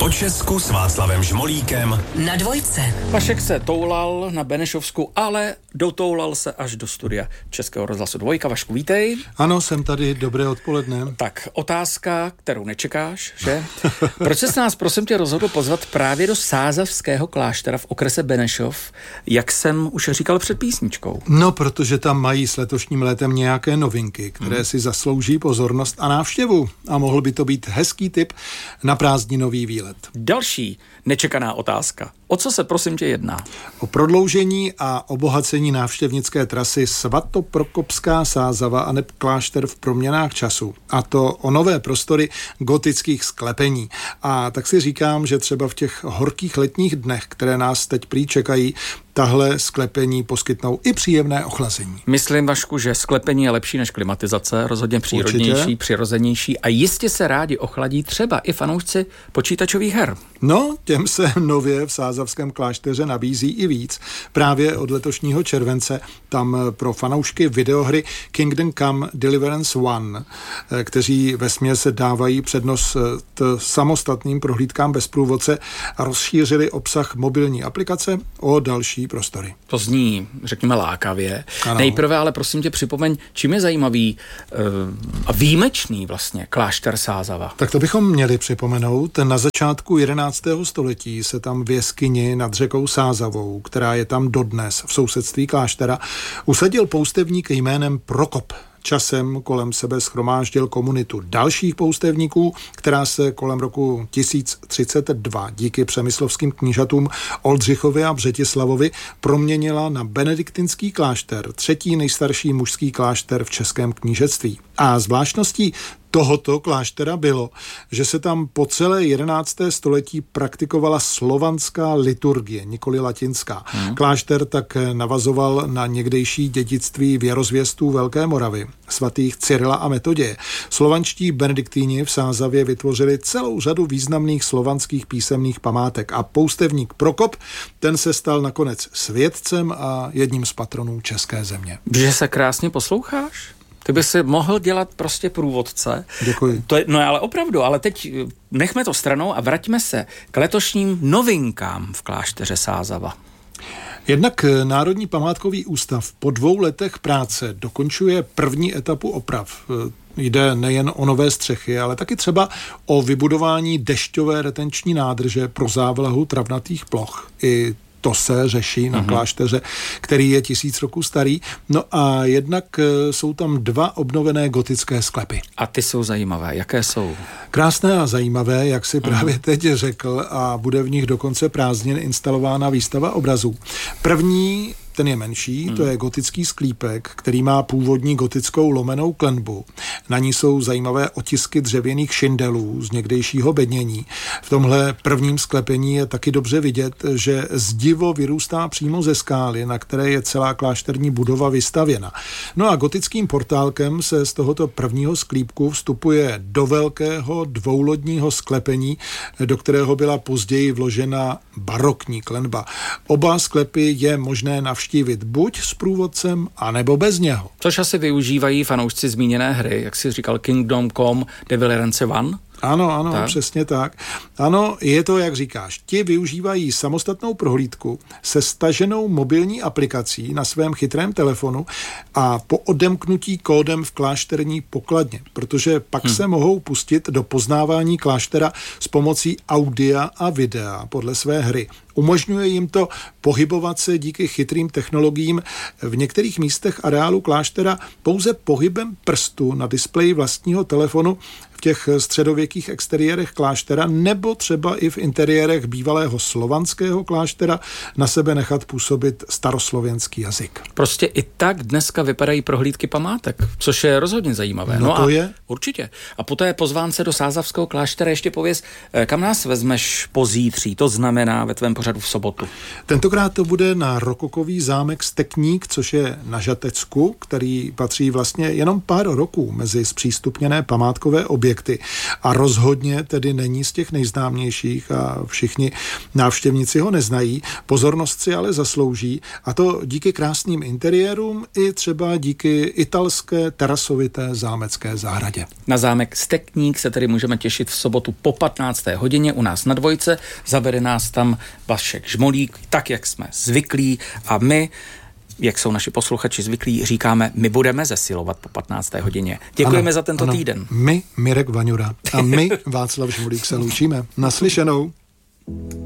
Po Česku s Václavem Žmolíkem na Dvojce. Vašek se toulal na Benešovsku, ale dotoulal se až do studia Českého rozhlasu Dvojka. Vašku, vítej. Ano, jsem tady, dobré odpoledne. Tak, otázka, kterou nečekáš, že? Proč jsi nás, prosím tě, rozhodl pozvat právě do Sázavského kláštera v okrese Benešov, jak jsem už říkal před písničkou? No, protože tam mají s letošním létem nějaké novinky, které si zaslouží pozornost a návštěvu. A mohl by to být hezký tip na prázdninový výlet. Další nečekaná otázka. O co se, prosím tě, jedná? O prodloužení a obohacení návštěvnické trasy Svatoprokopská Sázava a neb klášter v proměnách času. A to o nové prostory gotických sklepení. A tak si říkám, že třeba v těch horkých letních dnech, které nás teď prý čekají, tahle sklepení poskytnou i příjemné ochlazení. Myslím, Vašku, že sklepení je lepší než klimatizace, rozhodně přírodnější, určitě, přirozenější a jistě se rádi ochladí třeba i fanoušci počítačových her. No, těm se nově v Sázavském klášteře nabízí i víc. Právě od letošního července tam pro fanoušky videohry Kingdom Come Deliverance One, kteří vesměs dávají přednost samostatným prohlídkám bez průvodce, rozšířili obsah mobilní aplikace o další prostory. To zní, řekněme, lákavě. Ano. Nejprve ale prosím tě připomeň, čím je zajímavý a výjimečný vlastně klášter Sázava. Tak to bychom měli připomenout. Na začátku 11. století se tam v jeskyni nad řekou Sázavou, která je tam dodnes v sousedství kláštera, usadil poustevník jménem Prokop. Časem kolem sebe shromáždil komunitu dalších poustevníků, která se kolem roku 1032 díky přemyslovským knížatům Oldřichovi a Břetislavovi proměnila na benediktinský klášter, třetí nejstarší mužský klášter v českém knížectví. A zvláštností tohoto kláštera bylo, že se tam po celé 11. století praktikovala slovanská liturgie, nikoli latinská. Klášter tak navazoval na někdejší dědictví věrozvěstů Velké Moravy, svatých Cyrila a Metoděje. Slovanští benediktíni v Sázavě vytvořili celou řadu významných slovanských písemných památek a poustevník Prokop, ten se stal nakonec světcem a jedním z patronů české země. Že se krásně posloucháš? Ty by si mohl dělat prostě průvodce. Děkuji. No ale opravdu, ale teď nechme to stranou a vraťme se k letošním novinkám v klášteře Sázava. Jednak Národní památkový ústav po 2 letech práce dokončuje první etapu oprav. Jde nejen o nové střechy, ale taky třeba o vybudování dešťové retenční nádrže pro závlahu travnatých ploch. I to se řeší na klášteře, který je 1000 roků starý. No a jednak jsou tam 2 obnovené gotické sklepy. A ty jsou zajímavé. Jaké jsou? Krásné a zajímavé, jak si právě teď řekl, a bude v nich do konce prázdnin instalována výstava obrazů. První, ten je menší, to je gotický sklípek, který má původní gotickou lomenou klenbu. Na ní jsou zajímavé otisky dřevěných šindelů z někdejšího bednění. V tomhle prvním sklepení je taky dobře vidět, že zdivo vyrůstá přímo ze skály, na které je celá klášterní budova vystavěna. No a gotickým portálkem se z tohoto prvního sklípku vstupuje do velkého dvoulodního sklepení, do kterého byla později vložena barokní klenba. Oba sklepy je možné navštívit buď s průvodcem, anebo bez něho. Což asi využívají fanoušci zmíněné hry, jak jsi říkal, Kingdom Come Deliverance One. Ano, tak? Přesně tak. Ano, je to, jak říkáš. Ti využívají samostatnou prohlídku se staženou mobilní aplikací na svém chytrém telefonu a po odemknutí kódem v klášterní pokladně, protože pak se mohou pustit do poznávání kláštera s pomocí audia a videa podle své hry. Umožňuje jim to pohybovat se díky chytrým technologiím v některých místech areálu kláštera pouze pohybem prstu na displeji vlastního telefonu v těch středověkých exteriérech kláštera nebo třeba i v interiérech bývalého slovanského kláštera na sebe nechat působit staroslovenský jazyk. Prostě i tak dneska vypadají prohlídky památek, což je rozhodně zajímavé. No to je. Určitě. A po té pozvánce do Sázavského kláštera ještě pověz, kam nás vezmeš pozítří, to znamená ve tvém pořadu v sobotu. Tentokrát to bude na rokokový zámek Stekník, což je na Žatecku, který patří vlastně jenom pár roků mezi zpřístupněné památkové objekty. objekty. A rozhodně tedy není z těch nejznámějších a všichni návštěvníci ho neznají. Pozornost si ale zaslouží, a to díky krásným interiérům i třeba díky italské terasovité zámecké zahradě. Na zámek Stekník se tedy můžeme těšit v sobotu po 15. hodině u nás na Dvojce. Zavede nás tam Vašek Žmolík, tak jak jsme zvyklí, a my, jak jsou naši posluchači zvyklí, říkáme, my budeme zesilovat po 15. hodině. Děkujeme za tento týden. My, Mirek Vaňura, a my, Václav Žmolík, se loučíme. Naslyšenou.